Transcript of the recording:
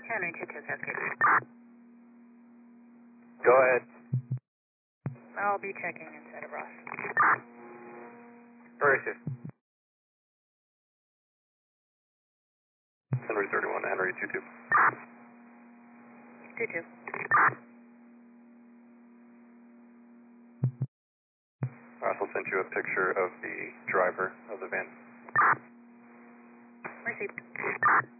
Henry 22 Cascade. Go ahead. I'll be checking inside of Ross. Where is it? Henry 31, Henry 22. 22. I also sent you a picture of the driver of the van. Received.